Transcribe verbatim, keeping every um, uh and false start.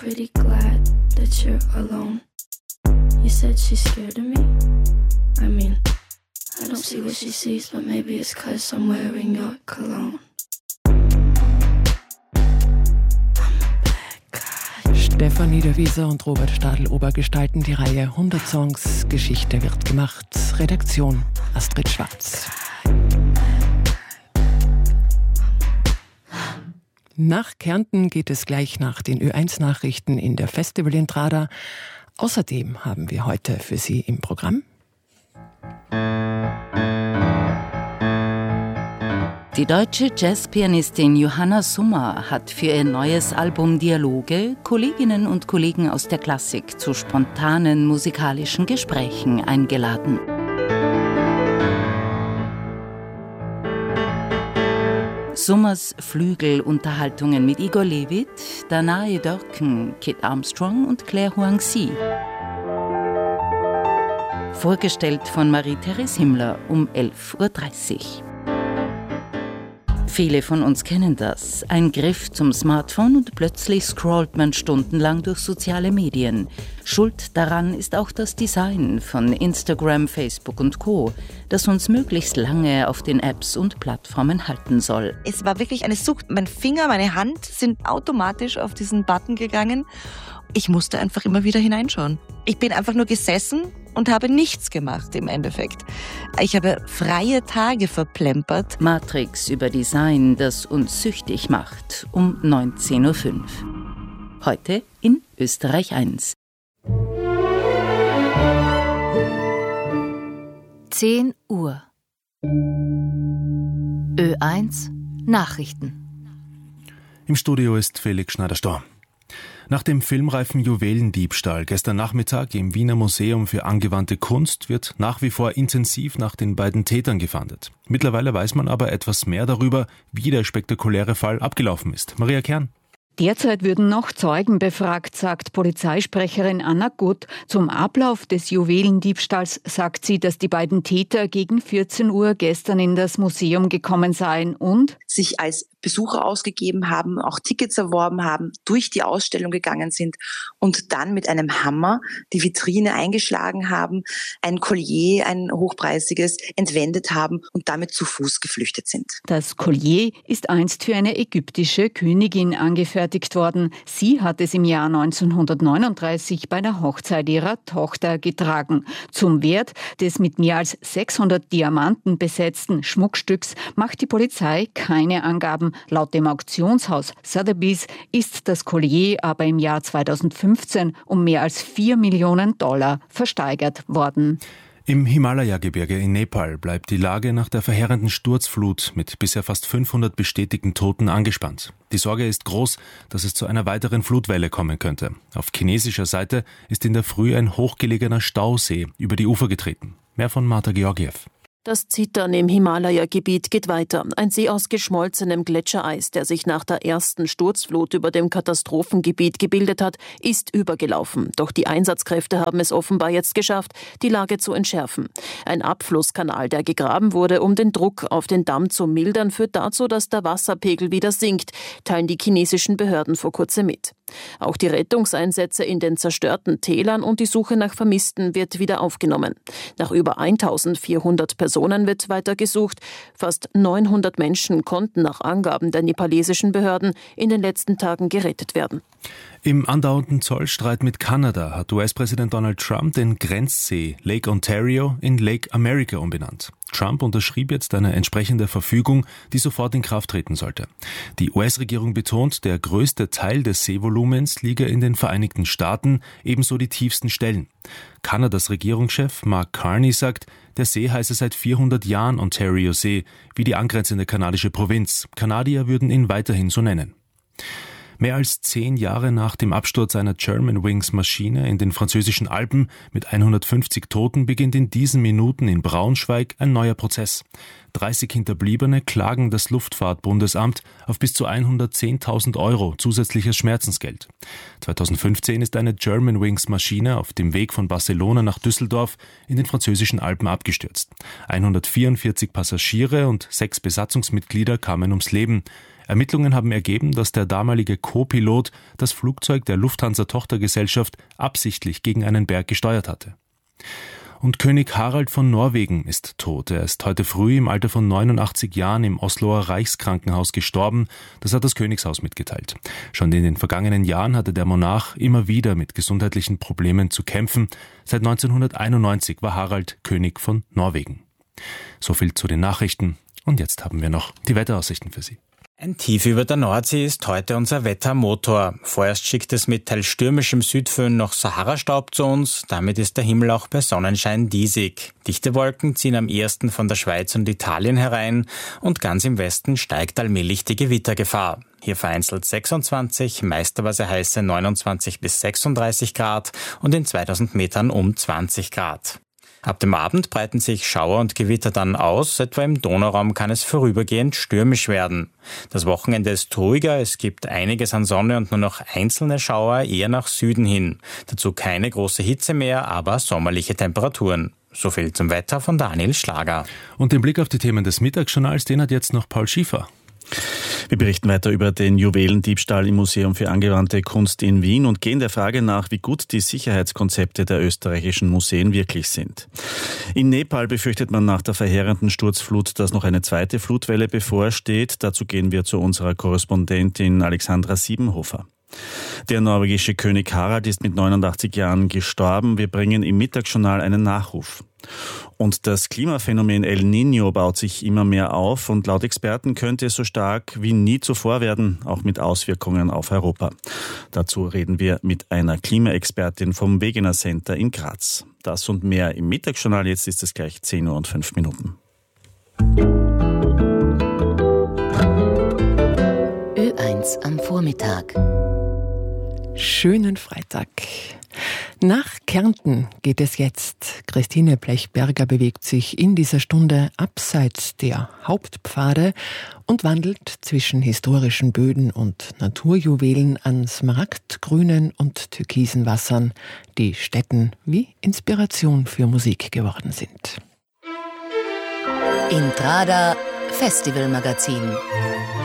pretty glad that you're alone. You said she's scared of me? I mean, I don't see what she sees, but maybe it's 'cause I'm wearing your cologne. Stefanie de Wieser und Robert Stadl-Ober gestalten die Reihe hundert Songs. Geschichte wird gemacht. Redaktion Astrid Schwarz. Nach Kärnten geht es gleich nach den Ö eins Nachrichten in der Festivalentrada. Außerdem haben wir heute für Sie im Programm die deutsche Jazzpianistin Johanna Summer hat für ihr neues Album Dialoge Kolleginnen und Kollegen aus der Klassik zu spontanen musikalischen Gesprächen eingeladen. Summers Flügelunterhaltungen mit Igor Levit, Danae Dörken, Kit Armstrong und Claire Huangzi. Vorgestellt von Marie-Therese Himmler um elf Uhr dreißig. Viele von uns kennen das. Ein Griff zum Smartphone und plötzlich scrollt man stundenlang durch soziale Medien. Schuld daran ist auch das Design von Instagram, Facebook und Co., das uns möglichst lange auf den Apps und Plattformen halten soll. Es war wirklich eine Sucht. Mein Finger, meine Hand sind automatisch auf diesen Button gegangen. Ich musste einfach immer wieder hineinschauen. Ich bin einfach nur gesessen und habe nichts gemacht im Endeffekt. Ich habe freie Tage verplempert. Matrix über Design, das uns süchtig macht, um neunzehn Uhr fünf. Heute in Österreich eins. zehn Uhr. Ö eins Nachrichten. Im Studio ist Felix Schneider-Storm. Nach dem filmreifen Juwelendiebstahl gestern Nachmittag im Wiener Museum für angewandte Kunst wird nach wie vor intensiv nach den beiden Tätern gefahndet. Mittlerweile weiß man aber etwas mehr darüber, wie der spektakuläre Fall abgelaufen ist. Maria Kern. Derzeit würden noch Zeugen befragt, sagt Polizeisprecherin Anna Gutt. Zum Ablauf des Juwelendiebstahls sagt sie, dass die beiden Täter gegen vierzehn Uhr gestern in das Museum gekommen seien und sich als Besucher ausgegeben haben, auch Tickets erworben haben, durch die Ausstellung gegangen sind und dann mit einem Hammer die Vitrine eingeschlagen haben, ein Collier, ein hochpreisiges, entwendet haben und damit zu Fuß geflüchtet sind. Das Collier ist einst für eine ägyptische Königin angefertigt worden. Sie hat es im Jahr neunzehnhundertneununddreißig bei der Hochzeit ihrer Tochter getragen. Zum Wert des mit mehr als sechshundert Diamanten besetzten Schmuckstücks macht die Polizei keine Angaben. Laut dem Auktionshaus Sotheby's ist das Collier aber im Jahr zweitausendfünfzehn um mehr als vier Millionen Dollar versteigert worden. Im Himalaya-Gebirge in Nepal bleibt die Lage nach der verheerenden Sturzflut mit bisher fast fünfhundert bestätigten Toten angespannt. Die Sorge ist groß, dass es zu einer weiteren Flutwelle kommen könnte. Auf chinesischer Seite ist in der Früh ein hochgelegener Stausee über die Ufer getreten. Mehr von Marta Georgiev. Das Zittern im Himalaya-Gebiet geht weiter. Ein See aus geschmolzenem Gletschereis, der sich nach der ersten Sturzflut über dem Katastrophengebiet gebildet hat, ist übergelaufen. Doch die Einsatzkräfte haben es offenbar jetzt geschafft, die Lage zu entschärfen. Ein Abflusskanal, der gegraben wurde, um den Druck auf den Damm zu mildern, führt dazu, dass der Wasserpegel wieder sinkt, teilen die chinesischen Behörden vor kurzem mit. Auch die Rettungseinsätze in den zerstörten Tälern und die Suche nach Vermissten wird wieder aufgenommen. Nach über eintausendvierhundert Personen wird weiter gesucht. Fast neunhundert Menschen konnten nach Angaben der nepalesischen Behörden in den letzten Tagen gerettet werden. Im andauernden Zollstreit mit Kanada hat U S-Präsident Donald Trump den Grenzsee Lake Ontario in Lake America umbenannt. Trump unterschrieb jetzt eine entsprechende Verfügung, die sofort in Kraft treten sollte. Die U S-Regierung betont, der größte Teil des Seevolumens liege in den Vereinigten Staaten, ebenso die tiefsten Stellen. Kanadas Regierungschef Mark Carney sagt, der See heiße seit vierhundert Jahren Ontario See, wie die angrenzende kanadische Provinz. Kanadier würden ihn weiterhin so nennen. Mehr als zehn Jahre nach dem Absturz einer Germanwings-Maschine in den französischen Alpen mit hundertfünfzig Toten beginnt in diesen Minuten in Braunschweig ein neuer Prozess. dreißig Hinterbliebene klagen das Luftfahrtbundesamt auf bis zu hundertzehntausend Euro zusätzliches Schmerzensgeld. zweitausendfünfzehn ist eine Germanwings-Maschine auf dem Weg von Barcelona nach Düsseldorf in den französischen Alpen abgestürzt. hundertvierundvierzig Passagiere und sechs Besatzungsmitglieder kamen ums Leben. Ermittlungen haben ergeben, dass der damalige Co-Pilot das Flugzeug der Lufthansa-Tochtergesellschaft absichtlich gegen einen Berg gesteuert hatte. Und König Harald von Norwegen ist tot. Er ist heute früh im Alter von neunundachtzig Jahren im Osloer Reichskrankenhaus gestorben. Das hat das Königshaus mitgeteilt. Schon in den vergangenen Jahren hatte der Monarch immer wieder mit gesundheitlichen Problemen zu kämpfen. Seit neunzehnhunderteinundneunzig war Harald König von Norwegen. So viel zu den Nachrichten. Und jetzt haben wir noch die Wetteraussichten für Sie. Ein Tief über der Nordsee ist heute unser Wettermotor. Vorerst schickt es mit teils stürmischem Südföhn noch Sahara-Staub zu uns. Damit ist der Himmel auch bei Sonnenschein diesig. Dichte Wolken ziehen am ehesten von der Schweiz und Italien herein und ganz im Westen steigt allmählich die Gewittergefahr. Hier vereinzelt sechsundzwanzig, meisterweise heiße neunundzwanzig bis sechsunddreißig Grad und in zweitausend Metern um zwanzig Grad. Ab dem Abend breiten sich Schauer und Gewitter dann aus, etwa im Donauraum kann es vorübergehend stürmisch werden. Das Wochenende ist ruhiger, es gibt einiges an Sonne und nur noch einzelne Schauer eher nach Süden hin. Dazu keine große Hitze mehr, aber sommerliche Temperaturen. So viel zum Wetter von Daniel Schlager. Und den Blick auf die Themen des Mittagsjournals, den hat jetzt noch Paul Schiefer. Wir berichten weiter über den Juwelendiebstahl im Museum für angewandte Kunst in Wien und gehen der Frage nach, wie gut die Sicherheitskonzepte der österreichischen Museen wirklich sind. In Nepal befürchtet man nach der verheerenden Sturzflut, dass noch eine zweite Flutwelle bevorsteht. Dazu gehen wir zu unserer Korrespondentin Alexandra Siebenhofer. Der norwegische König Harald ist mit neunundachtzig Jahren gestorben. Wir bringen im Mittagsjournal einen Nachruf. Und das Klimaphänomen El Niño baut sich immer mehr auf und laut Experten könnte es so stark wie nie zuvor werden, auch mit Auswirkungen auf Europa. Dazu reden wir mit einer Klimaexpertin vom Wegener Center in Graz. Das und mehr im Mittagsjournal. Jetzt ist es gleich zehn Uhr und fünf Minuten. Ö eins am Vormittag. Schönen Freitag. Nach Kärnten geht es jetzt. Christine Blechberger bewegt sich in dieser Stunde abseits der Hauptpfade und wandelt zwischen historischen Böden und Naturjuwelen an smaragdgrünen und türkisen Wassern, die Städten wie Inspiration für Musik geworden sind. Intrada Festivalmagazin.